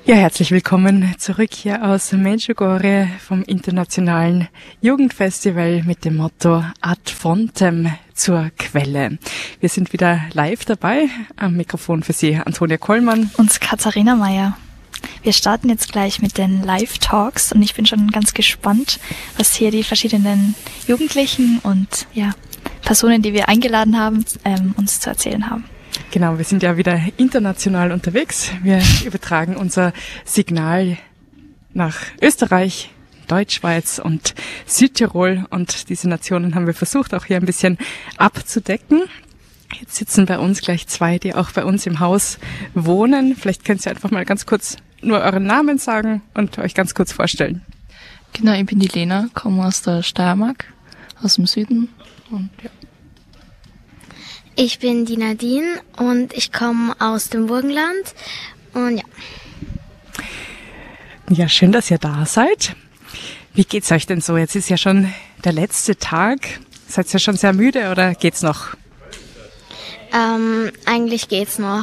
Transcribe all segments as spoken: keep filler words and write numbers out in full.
Ja, herzlich willkommen zurück hier aus Medjugorje vom Internationalen Jugendfestival mit dem Motto Ad Fontem zur Quelle. Wir sind wieder live dabei. Am Mikrofon für Sie Antonia Kollmann und Katharina Meyer. Wir starten jetzt gleich mit den Live-Talks und ich bin schon ganz gespannt, was hier die verschiedenen Jugendlichen und ja, Personen, die wir eingeladen haben, ähm, uns zu erzählen haben. Genau, wir sind ja wieder international unterwegs. Wir übertragen unser Signal nach Österreich, Deutschschweiz und Südtirol. Und diese Nationen haben wir versucht, auch hier ein bisschen abzudecken. Jetzt sitzen bei uns gleich zwei, die auch bei uns im Haus wohnen. Vielleicht könnt ihr einfach mal ganz kurz nur euren Namen sagen und euch ganz kurz vorstellen. Genau, ich bin die Lena, komme aus der Steiermark, aus dem Süden. Und ja. Ich bin die Nadine und ich komme aus dem Burgenland und ja. Ja, schön, dass ihr da seid. Wie geht's euch denn so? Jetzt ist ja schon der letzte Tag. Seid ihr schon sehr müde oder geht's noch? Ähm, eigentlich geht's noch.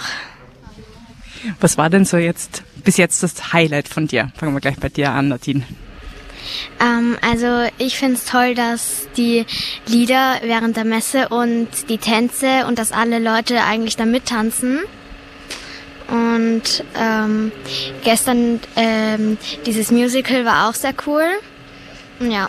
Was war denn so jetzt bis jetzt das Highlight von dir? Fangen wir gleich bei dir an, Nadine. Ähm, also ich finde es toll, dass die Lieder während der Messe und die Tänze und dass alle Leute eigentlich da mittanzen. Und ähm, gestern ähm, dieses Musical war auch sehr cool. Ja.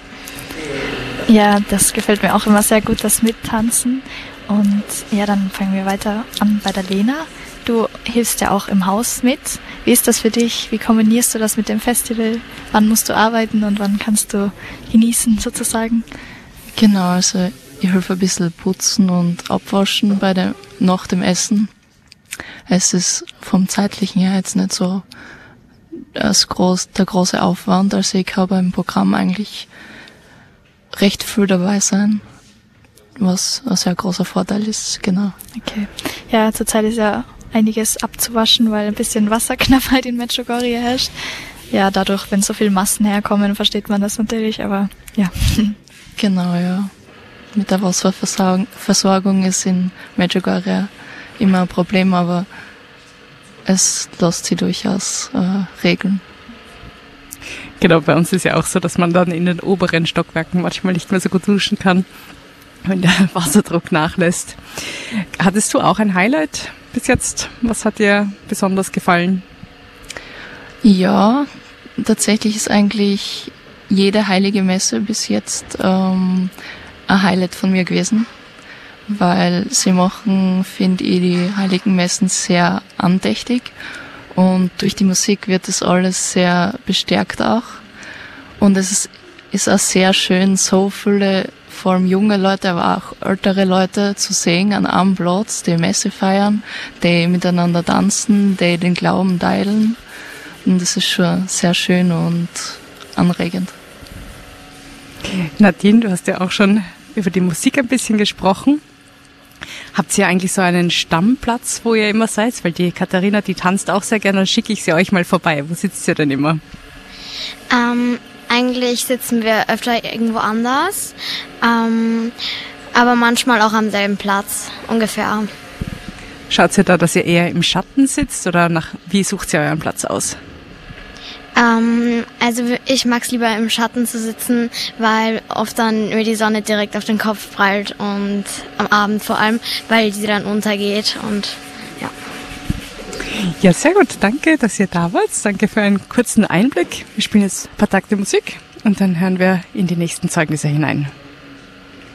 Ja, das gefällt mir auch immer sehr gut, das Mittanzen. Und ja, dann fangen wir weiter an bei der Lena. Du hilfst ja auch im Haus mit. Wie ist das für dich? Wie kombinierst du das mit dem Festival? Wann musst du arbeiten und wann kannst du genießen sozusagen? Genau, also ich helfe ein bisschen putzen und abwaschen bei dem, nach dem Essen. Es ist vom zeitlichen her jetzt nicht so das groß, der große Aufwand. Also ich kann beim Programm eigentlich recht viel dabei sein, was ein sehr großer Vorteil ist, genau. Okay. Ja, zurzeit ist ja einiges abzuwaschen, weil ein bisschen Wasserknappheit in Medjugorje herrscht. Ja, dadurch, wenn so viele Massen herkommen, versteht man das natürlich, aber ja. Genau, ja. Mit der Wasserversorgung ist in Medjugorje immer ein Problem, aber es lässt sich durchaus äh, regeln. Genau, bei uns ist ja auch so, dass man dann in den oberen Stockwerken manchmal nicht mehr so gut duschen kann, wenn der Wasserdruck nachlässt. Hattest du auch ein Highlight bis jetzt? Was hat dir besonders gefallen? Ja, tatsächlich ist eigentlich jede heilige Messe bis jetzt ähm, ein Highlight von mir gewesen, weil sie machen, finde ich, die heiligen Messen sehr andächtig und durch die Musik wird das alles sehr bestärkt auch. Und es ist, ist auch sehr schön, so viele vor allem junge Leute, aber auch ältere Leute zu sehen an einem Platz, die Messe feiern, die miteinander tanzen, die den Glauben teilen. Und das ist schon sehr schön und anregend. Nadine, du hast ja auch schon über die Musik ein bisschen gesprochen. Habt ihr eigentlich so einen Stammplatz, wo ihr immer seid? Weil die Katharina, die tanzt auch sehr gerne, dann schicke ich sie euch mal vorbei. Wo sitzt ihr denn immer? Ähm, eigentlich sitzen wir öfter irgendwo anders, ähm, aber manchmal auch am selben Platz, ungefähr. Schaut ihr da, dass ihr eher im Schatten sitzt oder nach wie sucht ihr euren Platz aus? Ähm, also ich mag es lieber im Schatten zu sitzen, weil oft dann mir die Sonne direkt auf den Kopf prallt und am Abend vor allem, weil sie dann untergeht und ja. Ja, sehr gut. Danke, dass ihr da wart. Danke für einen kurzen Einblick. Wir spielen jetzt ein paar Takte Musik und dann hören wir in die nächsten Zeugnisse hinein.